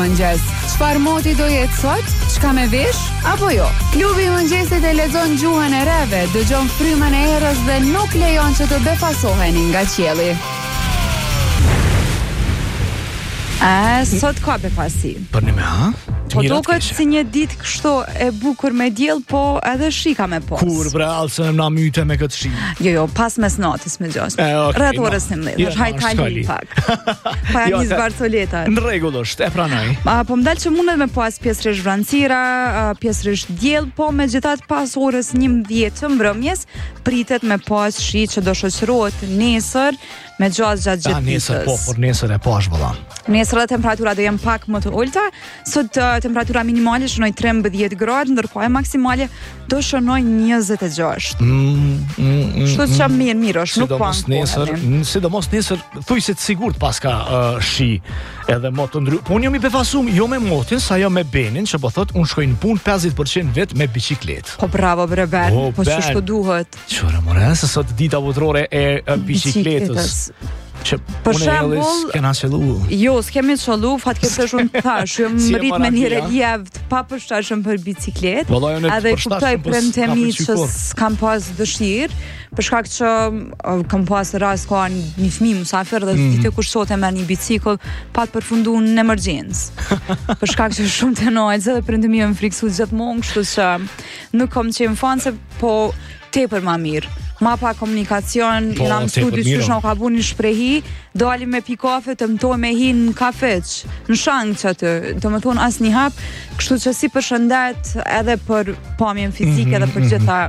Mëngjes. Çfarë moti do jetë sot? Çka me vesh apo jo? Klubi i mëngjesit e lexon gjuhën e reve, dëgjon frymën e errës dhe nuk lejon që të befasoheni nga qielli. Sot ka befasi. Për një me, ha? Po duket si një ditë kështu e bukur me diell, po edhe shi ka me pos. Kur bre, alse na myte me këtë shi. Jo, pas mesnatës me gjos. Rreth orës 11. Hajt hali pak. Pa nis Barcoleta. Në rregull është, e pranoj. Po më dal që mundet me pas pjesërisht vranësira, pjesërisht diell, po megjithatë pas orës 11 të mbrëmjes pritet me pas shi që do shoqërohet nesër me gjatë gjatë ditës. Nesër po, por nesër e pash valla. Nesër dhe temperatura do jenë pak më të ulta. Sot temperatura minimale shënoj 13 gradë, ndërkohë e maksimale do shënoj 26. Kështu që mirë është, nuk po sidomos nesër thuj se të sigurt paska shi edhe mot të ndry. Po unë jam i befasum, jo me motin, sa jo me Benin, që po thot unë shkoj në punë 50% vet me biçikletë. Po bravo bre Ben, po ç'është duhet. Çfarë more, se sot dita botërore e biçikletës. Që për shembull kena qellu. Jo, s'kemi qellu, fatkeqësisht unë thash, jam rrit me një relief të papërshtatshëm për bicikletë. Edhe kuptoj premtemi që s'kam pas dëshirë, për shkak që kam pas rast ka një fëmijë musafir dhe ditë kur sote me një bicikëll pa të përfunduar në emergjencë. Për shkak që shumë të nojze dhe premtemi më friksu gjithmonë, kështu që nuk kam qenë fanse, po tepër më mirë. Ma pa komunikacion, jena në studi që shno ka bu një shprehi, dali me pi kafe të mëtoj me hi në kafeq, në shangë që atë, të më thonë as një hap, kështu që si për shëndet edhe për pamjen fizike edhe për gjitha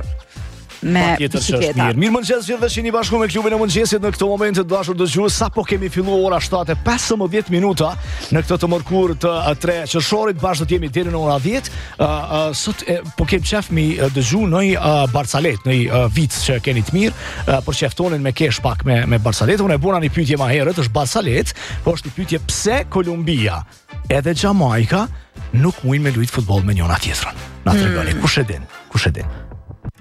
me bicikleta. Mirë mëngjes gjithë dhe shini bashku me klubin e mëngjesit në këto momente të dashur dëgjues, sa po kemi filluar ora 7:15 minuta në këtë të mërkur të 3 qershorit, bashkë do të jemi deri në ora 10. Sot po kem qef mi dëgju në Barcalet, në vic që keni të mirë, për qeftonin me kesh pak me Barcalet. Unë e bona një pyetje më herët, është Barcalet, po është një pyetje pse Kolumbia edhe Jamaica nuk mujnë me lujt futboll me njëra tjetrën. Na tregoni, kush e din?